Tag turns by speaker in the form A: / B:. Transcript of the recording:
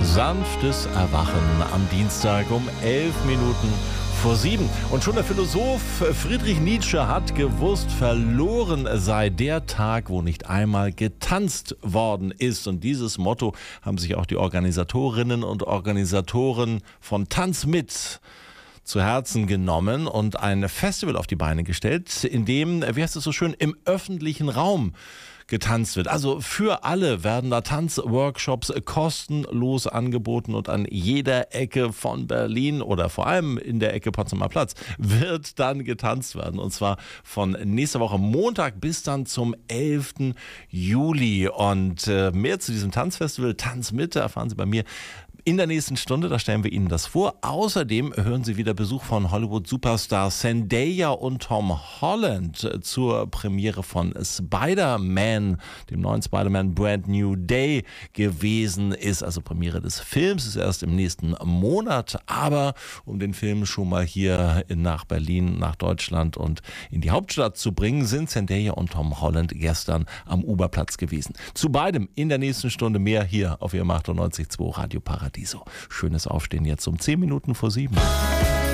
A: Sanftes Erwachen am Dienstag um 7:11. Und schon der Philosoph Friedrich Nietzsche hat gewusst, verloren sei der Tag, wo nicht einmal getanzt worden ist. Und dieses Motto haben sich auch die Organisatorinnen und Organisatoren von Tanz mit zu Herzen genommen und ein Festival auf die Beine gestellt, in dem, wie heißt es so schön, im öffentlichen Raum getanzt wird. Also für alle werden da Tanzworkshops kostenlos angeboten und an jeder Ecke von Berlin oder vor allem in der Ecke Potsdamer Platz wird dann getanzt werden. Und zwar von nächster Woche Montag bis dann zum 11. Juli. Und mehr zu diesem Tanzfestival, Tanz mit, erfahren Sie bei mir in der nächsten Stunde, da stellen wir Ihnen das vor. Außerdem hören Sie wieder Besuch von Hollywood-Superstar Zendaya und Tom Holland zur Premiere von Spider-Man, dem neuen Spider-Man Brand New Day gewesen ist. Also Premiere des Films ist erst im nächsten Monat, aber um den Film schon mal hier nach Berlin, nach Deutschland und in die Hauptstadt zu bringen, sind Zendaya und Tom Holland gestern am Uberplatz gewesen. Zu beidem in der nächsten Stunde mehr hier auf Ihrem 98.2 Radio Paradiso. Schönes Aufstehen jetzt um 7:10.